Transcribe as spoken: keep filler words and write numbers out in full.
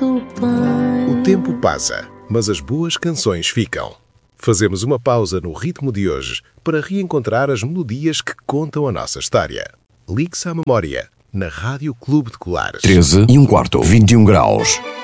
tanto bem. O tempo passa, mas as boas canções ficam. Fazemos uma pausa no ritmo de hoje para reencontrar as melodias que contam a nossa história. Ligue-se à memória, na Rádio Clube de Colares. treze e um quarto, vinte e um graus.